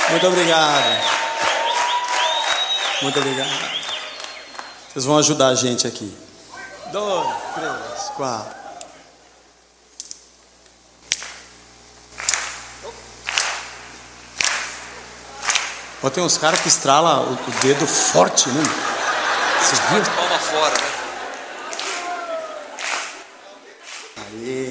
Muito obrigado. Muito obrigado. Vocês vão ajudar a gente aqui. 2, 3, 4. Ó, tem uns caras que estralam o dedo forte, né? Vocês viram? Palma fora, né?